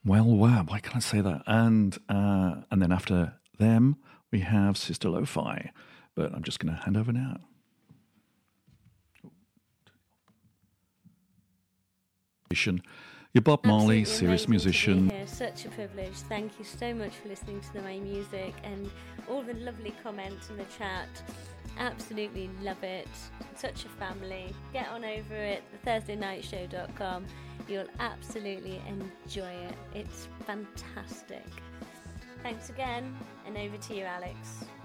Well, wow, why can't I say that? And then after them, we have Sister Lo-Fi. But I'm just going to hand over now. You're Bob Marley, serious musician. Such a privilege. Thank you so much for listening to my music and all the lovely comments in the chat. Absolutely love it. Such a family. Get on over it, thethursdaynightshow.com. You'll absolutely enjoy it. It's fantastic. Thanks again, and over to you, Alex.